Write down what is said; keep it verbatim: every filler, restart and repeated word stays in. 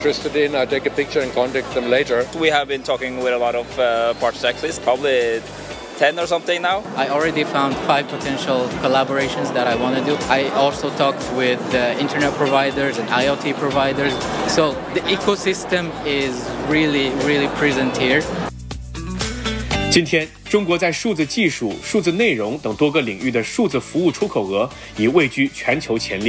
Interested in, I take a picture and contact them later. We have been talking with a lot of uh, parts specialists, probably ten or something now. I already found five potential collaborations that I want to do. I also talked with the internet providers and I O T providers. So the ecosystem is really, really present here. 今天，中国在数字技术、数字内容等多个领域的数字服务出口额已位居全球前列。